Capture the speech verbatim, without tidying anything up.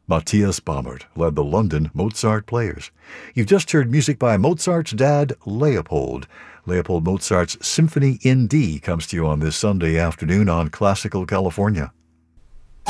Matthias Baumert led the London Mozart Players. You've just heard music by Mozart's dad, Leopold. Leopold Mozart's Symphony in D comes to you on this Sunday afternoon on Classical California.